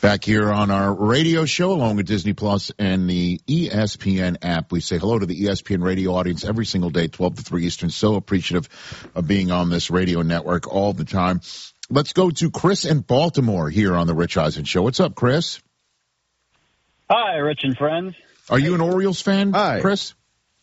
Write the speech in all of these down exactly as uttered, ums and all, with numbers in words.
Back here on our radio show, along with Disney Plus and the E S P N app, we say hello to the E S P N radio audience every single day, twelve to three Eastern. So appreciative of being on this radio network all the time. Let's go to Chris in Baltimore here on the Rich Eisen Show. What's up, Chris? Hi, Rich and friends. Are you an Orioles fan, Hi. Chris?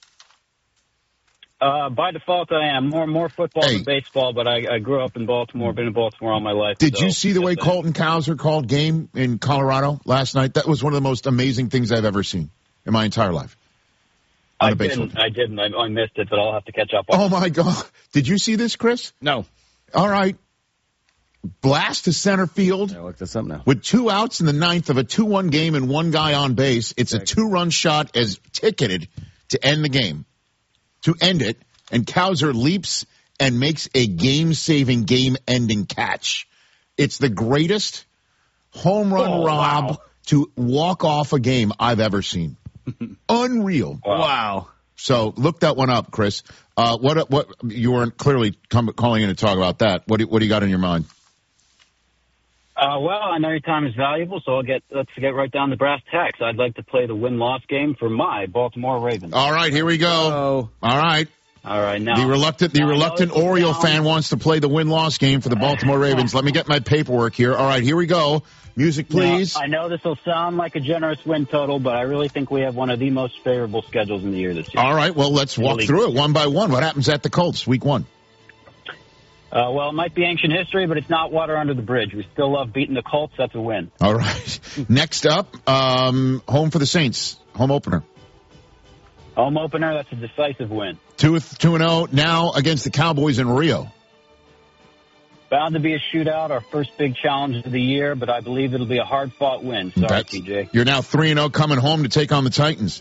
Uh, by default, I am. More more football Hey. than baseball, but I, I grew up in Baltimore, been in Baltimore all my life. Did so you see the way that's it. Colton Cowser called game in Colorado last night? That was one of the most amazing things I've ever seen in my entire life. On I the baseball didn't. I didn't. I, I missed it, but I'll have to catch up. Oh, my God. Did you see this, Chris? No. All right. Blast to center field. I look this up now. With two outs in the ninth of a two one game and one guy on base. It's a two-run shot as ticketed to end the game. To end it. And Cowser leaps and makes a game-saving, game-ending catch. It's the greatest home run Oh, rob wow. to walk off a game I've ever seen. Unreal. Wow. Wow. So look that one up, Chris. Uh, what what you weren't clearly come, calling in to talk about that. What do, what do you got in your mind? Uh, well, I know your time is valuable, so I'll get let's get right down to brass tacks. I'd like to play the win-loss game for my Baltimore Ravens. All right, here we go. Oh. All right. All right, now The reluctant, the now I know reluctant this is Oriole down. fan wants to play the win-loss game for the Baltimore Ravens. Let me get my paperwork here. All right, here we go. Music, please. Now, I know this will sound like a generous win total, but I really think we have one of the most favorable schedules in the year this year. All right, well, let's walk through it one by one. What happens at the Colts, week one? Uh, well, it might be ancient history, but it's not water under the bridge. We still love beating the Colts. That's a win. All right. Next up, um, home for the Saints, home opener. Home opener, that's a decisive win. Two, two and oh now against the Cowboys in Rio. Bound to be a shootout, our first big challenge of the year, but I believe it'll be a hard-fought win. Sorry, That's- T J. You're now three and oh coming home to take on the Titans.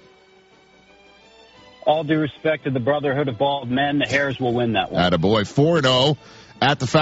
All due respect to the brotherhood of bald men, the Hares will win that one. Attaboy. four and oh at the Falcons.